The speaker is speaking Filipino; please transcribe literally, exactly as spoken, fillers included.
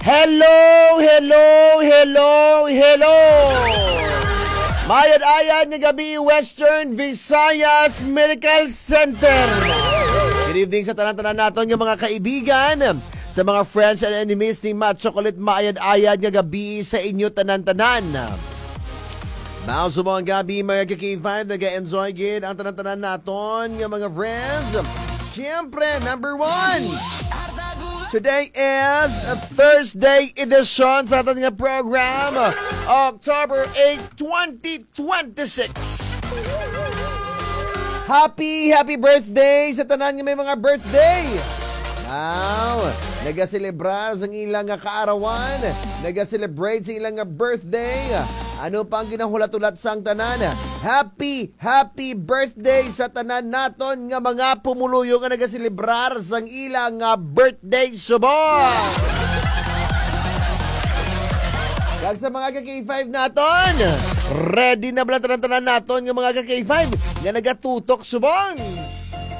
Hello, hello, hello, hello! Mayad-ayad ng gabi Western Visayas Medical Center. Good evening sa tanan-tanan naton ng mga kaibigan, sa mga friends and enemies ni Matt Chocolate. Mayad-ayad ng gabi sa inyo tanan-tanan. Now, sa mga gabi, mga K five, nag-enjoy gid ang tanan-tanan naton ng mga friends. Siyempre, number one, today is a Thursday edition sa ating program, October eighth, twenty twenty-six. Happy, happy birthday sa tanan nga may mga birthday. Now, nag-celebrar sa ilang nga kaarawan, nag-celebrate sa ilang nga birthday. Ano pa ang ginahulat-ulat sang tanan? Happy, happy birthday sa tanan naton nga mga pumuluyo nga nag-celebrar sang ilang nga birthday subong. Kag sa mga K five naton, ready na ba tanan-tanan naton nga mga K five nga nagatutok subong?